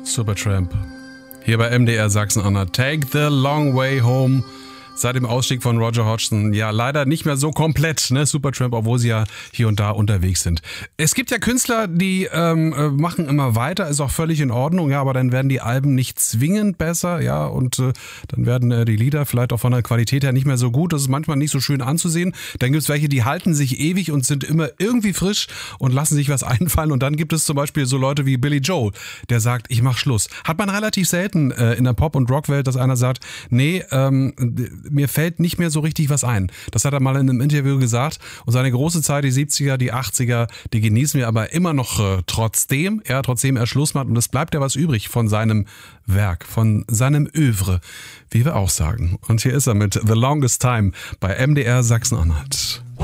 Supertramp. Hier bei MDR Sachsen-Anhalt. Take the long way home. Seit dem Ausstieg von Roger Hodgson, ja leider nicht mehr so komplett, ne, Supertramp, obwohl sie ja hier und da unterwegs sind. Es gibt ja Künstler, die machen immer weiter, ist auch völlig in Ordnung, ja, aber dann werden die Alben nicht zwingend besser, ja, und dann werden die Lieder vielleicht auch von der Qualität her nicht mehr so gut, das ist manchmal nicht so schön anzusehen. Dann gibt es welche, die halten sich ewig und sind immer irgendwie frisch und lassen sich was einfallen, und dann gibt es zum Beispiel so Leute wie Billy Joel, der sagt, ich mach Schluss. Hat man relativ selten in der Pop- und Rockwelt, dass einer sagt, nee, mir fällt nicht mehr so richtig was ein. Das hat er mal in einem Interview gesagt. Und seine große Zeit, die 70er, die 80er, die genießen wir aber immer noch trotzdem er Schluss macht. Und es bleibt ja was übrig von seinem Werk, von seinem Övre, wie wir auch sagen. Und hier ist er mit The Longest Time bei MDR Sachsen-Anhalt.